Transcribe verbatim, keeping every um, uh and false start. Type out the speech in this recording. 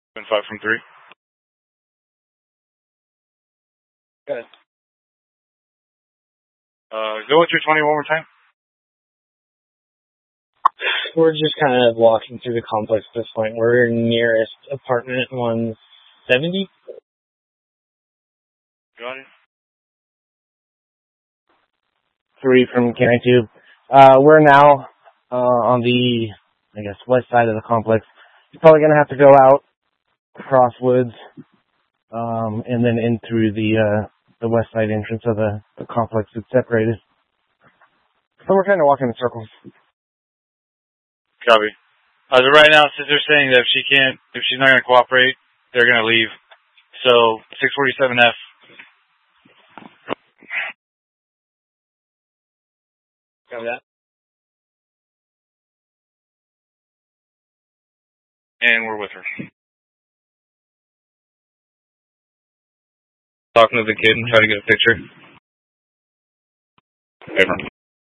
Been five from three. Good. Uh, go with your twenty one more time. We're just kind of walking through the complex at this point. We're nearest apartment one seventy. Got it. Three from K ninety-two. Uh, we're now uh, on the, I guess, west side of the complex. You're probably going to have to go out, cross woods, um, and then in through the uh, the west side entrance of the, the complex that's separated. So we're kind of walking in circles. Copy. As of right now, since they're saying that if she can't, if she's not going to cooperate, they're going to leave. So, six forty-seven F. Copy that. And we're with her. Talking to the kid and trying to get a picture. Paper.